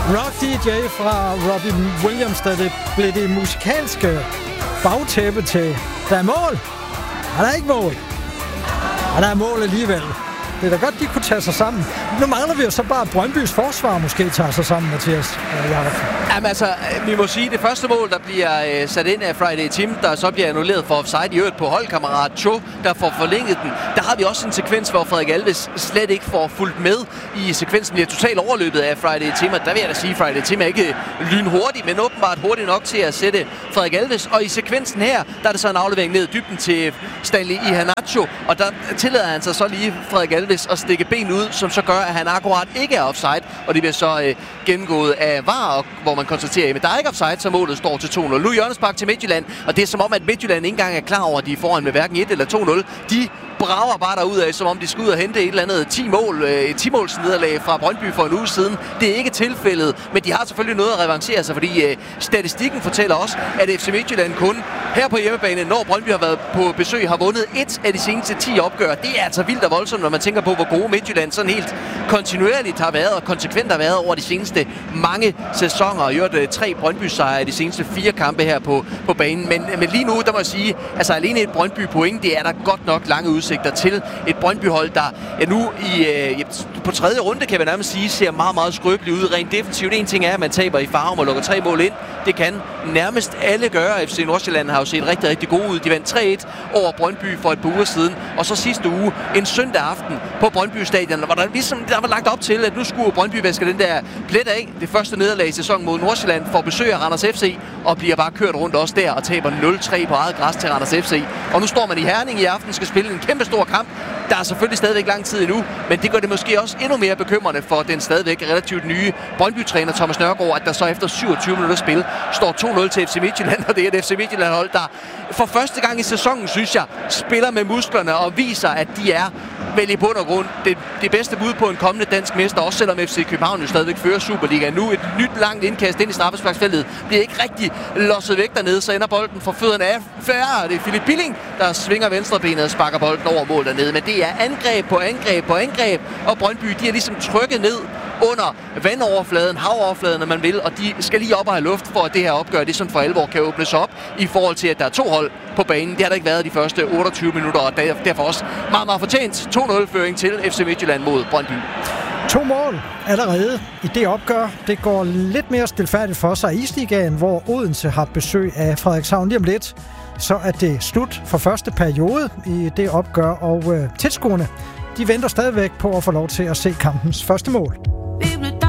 Rock DJ fra Robin Williams, da det blev det musikalske bagtæppe til, der er mål, og der er ikke mål, og der er mål alligevel. Det er da godt, de kunne tage sig sammen. Nu mangler vi jo så bare, Brøndbys forsvar måske tager sig sammen, Mathias. Jamen altså, vi må sige, det første mål, der bliver sat ind af Friday Tim, der så bliver annulleret for offside i øvrigt på holdkammerat Cho, der får forlænget den. Der har vi også en sekvens, hvor Frederik Alves slet ikke får fulgt med i sekvensen. Bliver totalt overløbet af Friday Tim, og der vil jeg da sige, at Friday Tim er ikke lynhurtig, men åbenbart hurtigt nok til at sætte Frederik Alves. Og i sekvensen her, der er det så en aflevering ned i dybden til Stanley Iheanacho, og der tillader han sig så lige Frederik Alves at stikke ben ud, som så gør, at han akkurat ikke er offside, og det bliver så gennemgået af VAR, hvor man konstaterer, at der er ikke offside, så målet står til 2-0. Nu hjørnespark til Midtjylland, og det er som om, at Midtjylland ikke engang er klar over, at de er foran med hverken 1 eller 2-0. De brager bare derudad, som om de skal ud og hente et eller andet 10-måls nederlag fra Brøndby for en uge siden. Det er ikke tilfældet, men de har selvfølgelig noget at revancere sig, fordi statistikken fortæller også, at FC Midtjylland kun her på hjemmebane, når Brøndby har været på besøg, har vundet 1 af de seneste 10 opgør. Det er altså vildt og voldsomt, når man tænker på, hvor gode Midtjylland sådan helt kontinuerligt har været og konsekvent har været over de seneste mange sæsoner. Og gjort 3 Brøndby-sejre i de seneste 4 kampe her på banen. Men lige nu, der må jeg sige, altså alene et Brøndby-point, det er der godt nok lange udsigter til. Et Brøndby-hold, der nu på 3. runde, kan man nærmest sige, ser meget, meget skrøbeligt ud rent defensivt. En ting er, at man taber i Farum og lukker 3 mål ind. Det kan nærmest alle gøre. FC Nordsjælland har jo set rigtig, rigtig gode ud. De vandt 3-1 over Brøndby for et par uger siden. Og så sidste uge, en søndag aften på Brøndby Stadion, hvor der var lagt op til, at nu skulle Brøndby vaske den der plet af. Det første nederlag i sæsonen mod Nordsjælland får besøg af Randers FC og bliver bare kørt rundt også der og taber 0-3 på eget græs til Randers FC. Og nu står man i Herning i aften, skal spille en kæmpe stor kamp. Der er selvfølgelig stadigvæk lang tid endnu, men det gør det måske også endnu mere bekymrende for den stadigvæk relativt nye Brøndby-træner Thomas Nørgaard, at der så efter 27 minutter spil står 2-0 til FC Midtjylland, og det er et FC Midtjylland-hold, der for første gang i sæsonen, synes jeg, spiller med musklerne og viser, at de er vel i bund og grund det bedste bud på en kommende dansk mester, også selvom FC København jo stadigvæk fører Superligaen. Nu et nyt langt indkast ind i straffesparksfeltet. Det er ikke rigtig losset væk dernede, så ender bolden for fødderne af færre. Det er Philip Billing, der svinger venstrebenet og sparker bolden over mål dernede. Men det er angreb på angreb på angreb, og Brøndby, de er ligesom trykket ned under vandoverfladen, havoverfladen, når man vil, og de skal lige op og have luft for, at det her opgør, det sådan for alvor kan åbnes op i forhold til, at der er 2 hold på banen. Det har der ikke været de første 28 minutter, og derfor også meget, meget fortjent 2-0-føring til FC Midtjylland mod Brøndby. 2 mål allerede i det opgør. Det går lidt mere stilfærdigt for sig i Isligaen, hvor Odense har besøg af Frederikshavn lige om lidt. Så er det slut for første periode i det opgør, og tilskuerne, de venter stadigvæk på at få lov til at se kampens første mål.